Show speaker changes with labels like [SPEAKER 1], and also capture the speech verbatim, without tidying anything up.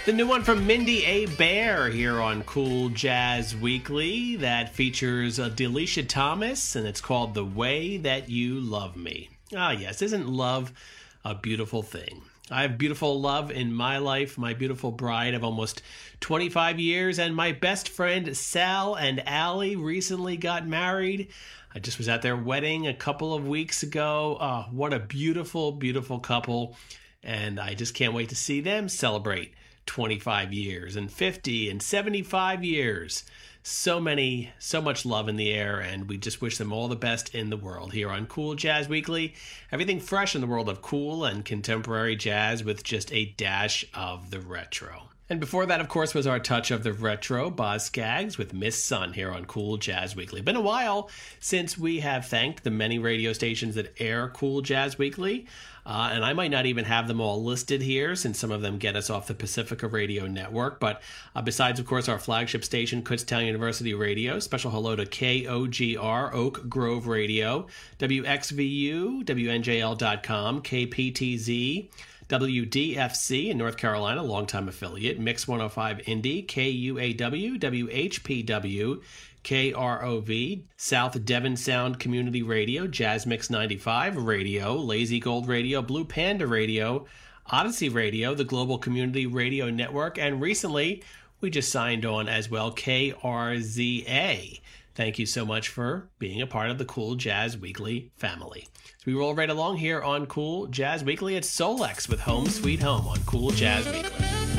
[SPEAKER 1] The new one from Mindy A. Bear here on Cool Jazz Weekly that features uh, Delisha Thomas, and it's called The Way That You Love Me. Ah, yes, isn't love a beautiful thing? I have beautiful love in my life, my beautiful bride of almost twenty-five years, and my best friend Sal and Allie recently got married. I just was at their wedding a couple of weeks ago. Oh, what a beautiful, beautiful couple, and I just can't wait to see them celebrate twenty-five years and fifty and seventy-five years. So many, so much love in the air, and we just wish them all the best in the world here on Cool Jazz Weekly. Everything fresh in the world of cool and contemporary jazz with just a dash of the retro. And before that, of course, was our touch of the retro, Boz Scaggs with Miss Sun here on Cool Jazz Weekly. Been a while since we have thanked the many radio stations that air Cool Jazz Weekly. Uh, and I might not even have them all listed here since some of them get us off the Pacifica Radio Network. But uh, besides, of course, our flagship station, Kutztown University Radio, special hello to K O G R, Oak Grove Radio, W X V U, W N J L dot com, K P T Z, W D F C in North Carolina, longtime affiliate, Mix one oh five Indy, K U A W, W H P W, K R O V, South Devon Sound Community Radio, Jazz Mix ninety-five Radio, Lazy Gold Radio, Blue Panda Radio, Odyssey Radio, the Global Community Radio Network, and recently we just signed on as well, K R Z A. Thank you so much for being a part of the Cool Jazz Weekly family. So we roll right along here on Cool Jazz Weekly. It's Solex with Home Sweet Home on Cool Jazz Weekly.